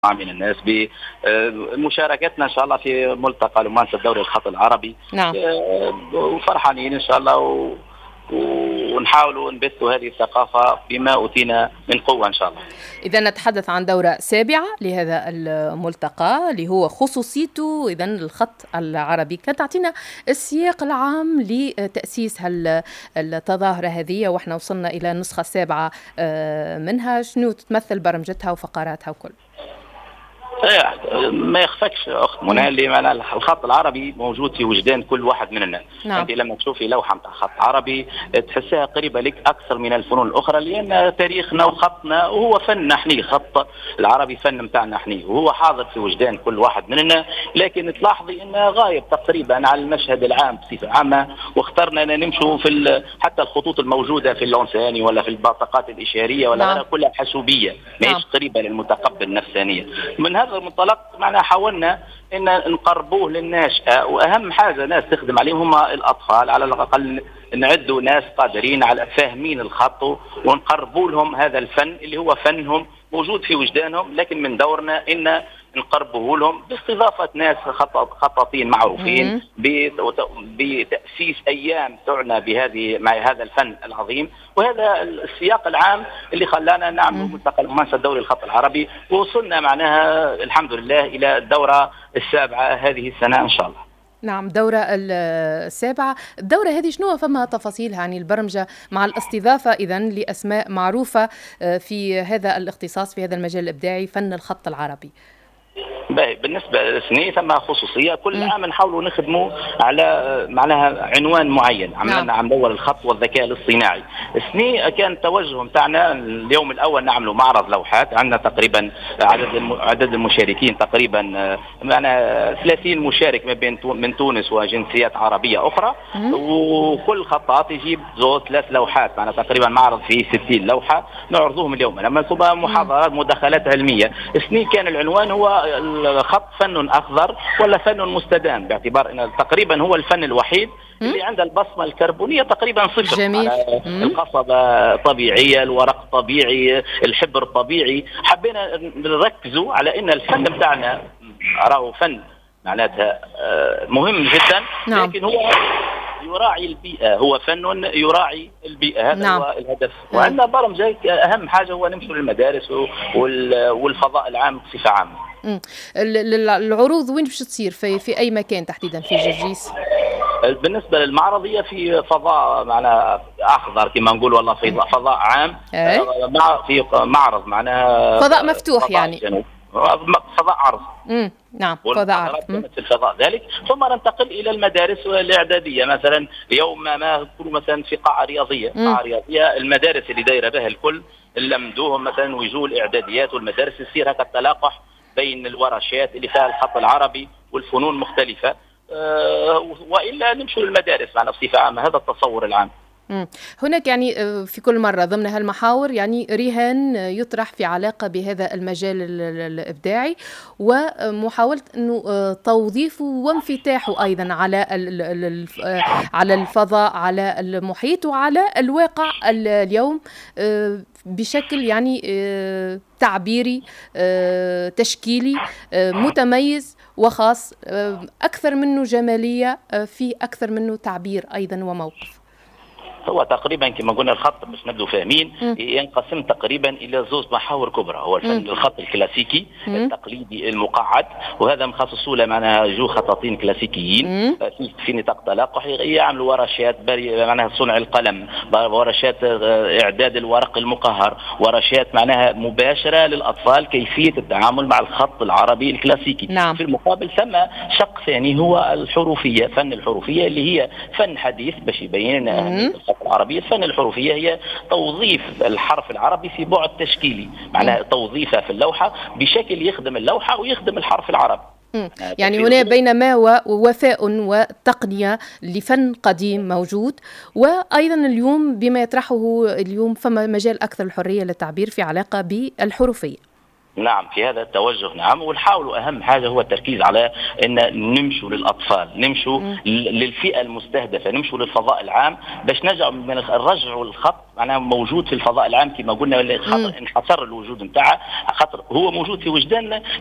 من الناس بمشاركتنا ان شاء الله في ملتقى لمانس الدوري الخط العربي. نعم. وفرحانين ان شاء الله ونحاولوا نبثوا هذه الثقافة بما أوتينا من قوة إن شاء الله. إذا نتحدث عن دورة سابعة لهذا الملتقى اللي هو خصوصيته إذا الخط العربي، كانت تعطينا السياق العام لتأسيس التظاهرة هذه، وإحنا وصلنا إلى النسخة السابعة منها، شنو تتمثل برمجتها وفقراتها وكل؟ ما يخفكش اخت منى اللي معنا الخط العربي موجود في وجدان كل واحد مننا. نعم. انت لما تشوفي لوحه نتاع خط عربي تحسها قريبه لك اكثر من الفنون الاخرى، لان تاريخنا وخطنا وهو فن نحني، خط العربي فن نتاعنا نحني وهو حاضر في وجدان كل واحد مننا. لكن تلاحظي انه غايب تقريبا على المشهد العام بصفه عامه، واخترنا ان نمشوا في حتى الخطوط الموجوده في اللونساني ولا في البطاقات الاشاريه ولا نعم. غيرها كلها حاسوبيه ماهيش نعم. قريبه للمتقبل النفسانيه. من هذا المنطلق معنا حاولنا ان نقربوه للناشئه، واهم حاجه ناس تخدم عليهم هم الاطفال، على الاقل نعدوا ناس قادرين على فاهمين الخط ونقربوا لهم هذا الفن اللي هو فنهم موجود في وجدانهم، لكن من دورنا ان نقربه لهم باستضافه ناس خطاطين معروفين، بتاسيس ايام تعنى بهذه مع هذا الفن العظيم. وهذا السياق العام اللي خلانا نعمل ملتقى لمانس الدوري الخط العربي، ووصلنا معناها الحمد لله الى الدوره السابعه هذه السنه ان شاء الله. نعم، دورة السابعة. الدورة هذه شنو فما تفاصيلها؟ يعني البرمجة مع الاستضافة إذن لأسماء معروفة في هذا الاختصاص، في هذا المجال الإبداعي فن الخط العربي. بالنسبة للسنة ثم خصوصية كل عام نحاولوا نخدموا على معناها عنوان معين. عملنا عام دور الخط والذكاء الاصطناعي. السنة كان التوجه متاعنا اليوم الأول نعملوا معرض لوحات، عندنا تقريبا عدد المشاركين تقريبا معنا 30 مشارك ما بين من تونس وجنسيات عربية أخرى، وكل خطاط يجيب 3 لوحات، معنا تقريبا معرض فيه 60 لوحة نعرضوهم اليوم. لما تبقى محاضرات مداخلات علمية. السنة كان العنوان هو الخط فن أخضر ولا فن مستدام، باعتبار أن تقريبا هو الفن الوحيد اللي عنده البصمة الكربونية تقريبا صفر. جميل. القصبة طبيعية، الورق طبيعي، الحبر طبيعي. حبينا نركزوا على أن الفن بتاعنا راهو فن معناتها مهم جدا. نعم. لكن هو يراعي البيئة، هو فن يراعي البيئة، هذا نعم. هو الهدف. وعندنا برمجة أهم حاجة هو نمشوا للمدارس والفضاء العام بصفة عامة. العروض وين باش تصير؟ في أي مكان تحديدا في جرجيس؟ بالنسبة للمعرضية في فضاء معنا أخضر كما نقول، والله في فضاء عام. في معرض معناها فضاء مفتوح فضاء يعني فضاء عرض. نعم، فضاء عرض في الفضاء ذلك. ثم ننتقل إلى المدارس الإعدادية، مثلا يوم ما يكون مثلا في قاعة رياضية. قاعة رياضية المدارس اللي دايرة بها الكل نلمدوهم مثلا ويجوا الإعداديات والمدارس، يصير هكا التلاقح بين الورشات اللي فيها الخط العربي والفنون مختلفة. وإلا نمشوا للمدارس معنا بصفة عامة. هذا التصور العام. هناك يعني في كل مرة ضمن هالمحاور يعني رهان يطرح في علاقة بهذا المجال الإبداعي، ومحاولة أنه توظيفه وانفتاحه أيضا على الفضاء، على المحيط، وعلى الواقع اليوم بشكل يعني تعبيري تشكيلي متميز وخاص، أكثر منه جمالية، في أكثر منه تعبير أيضا وموقف. هو تقريبا كما قلنا الخط باش نبدو فاهمين ينقسم تقريبا الى 2 محاور كبرى. هو الفن الخط الكلاسيكي التقليدي المقعد، وهذا مخصصوا له معناها 2 خطاطين كلاسيكيين في نطاق تلاقحي يعملوا ورشات معناها صنع القلم، ورشات اعداد الورق المقهر، ورشات معناها مباشره للاطفال كيفيه التعامل مع الخط العربي الكلاسيكي. نعم. في المقابل ثم شق ثاني هو الحروفيه، فن الحروفيه اللي هي فن حديث باش يبين الخط العربي. الفن الحروفية هي توظيف الحرف العربي في بعد تشكيلي، معناها توظيفه في اللوحة بشكل يخدم اللوحة ويخدم الحرف العربي. يعني هنا بين ما ووفاء وتقنية لفن قديم موجود، وأيضا اليوم بما يطرحه اليوم فما مجال أكثر الحرية للتعبير في علاقة بالحروفية. نعم في هذا التوجه نعم، ونحاولوا أهم حاجة هو التركيز على أن نمشوا للأطفال، نمشوا للفئة المستهدفة، نمشوا للفضاء العام باش نرجعوا الخط معناها موجود في الفضاء العام كما قلنا، انحصر الوجود نتاعه، خاطر هو موجود في وجداننا